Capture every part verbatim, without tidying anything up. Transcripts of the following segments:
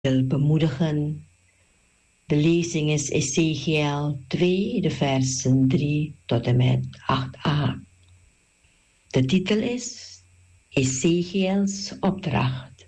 wil bemoedigen. De lezing is Ezekiel twee, de versen drie tot en met acht a. De titel is Ezekiels opdracht.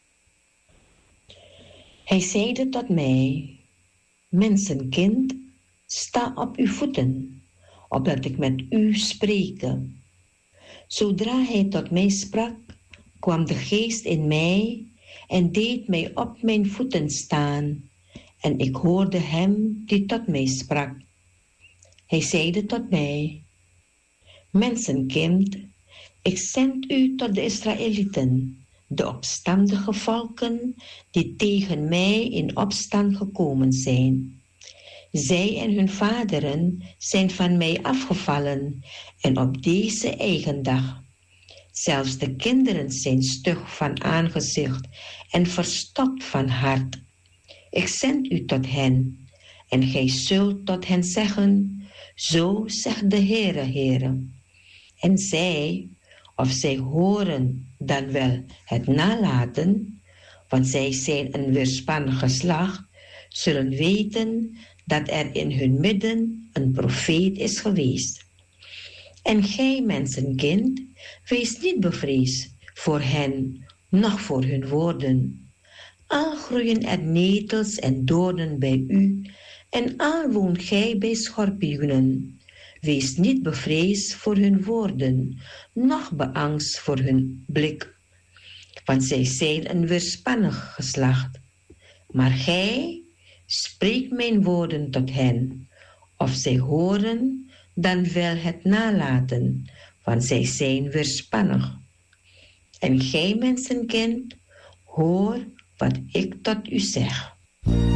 Hij zeide tot mij: mensenkind, sta op uw voeten, opdat ik met u spreke. Zodra hij tot mij sprak, kwam de geest in mij en deed mij op mijn voeten staan, en ik hoorde hem die tot mij sprak. Hij zeide tot mij: mensenkind, ik zend u tot de Israëlieten, de opstandige volken die tegen mij in opstand gekomen zijn. Zij en hun vaderen zijn van mij afgevallen, en op deze eigen dag. Zelfs de kinderen zijn stug van aangezicht en verstokt van hart. Ik zend u tot hen, en gij zult tot hen zeggen: zo zegt de Heere, Heere. En zij, of zij horen dan wel het nalaten, want zij zijn een weerspannig geslacht, zullen weten dat er in hun midden een profeet is geweest. En gij, mensenkind, wees niet bevreesd voor hen, noch voor hun woorden. Al groeien er netels en doornen bij u, en al woont gij bij schorpioenen. Wees niet bevreesd voor hun woorden, noch beangst voor hun blik, want zij zijn een weerspannig geslacht. Maar gij, spreek mijn woorden tot hen, of zij horen, dan wel het nalaten, want zij zijn weerspannig. En gij, mensenkind, hoor wat ik tot u zeg.